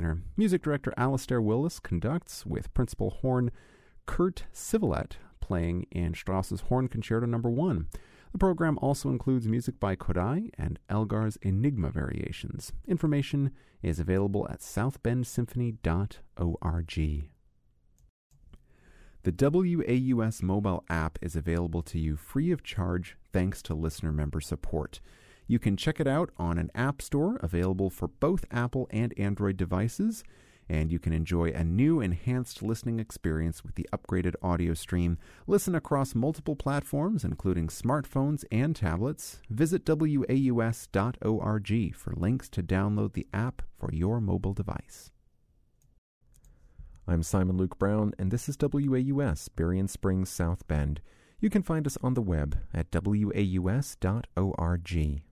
Center. Music director Alastair Willis conducts, with principal horn Kurt Sivelet playing in Strauss's Horn Concerto No. 1. The program also includes music by Kodai and Elgar's Enigma variations. Information is available at southbendsymphony.org. The WAUS mobile app is available to you free of charge thanks to listener member support. You can check it out on an app store available for both Apple and Android devices, and you can enjoy a new enhanced listening experience with the upgraded audio stream. Listen across multiple platforms, including smartphones and tablets. Visit waus.org for links to download the app for your mobile device. I'm Simon Luke Brown, and this is WAUS, Berrien Springs, South Bend. You can find us on the web at waus.org.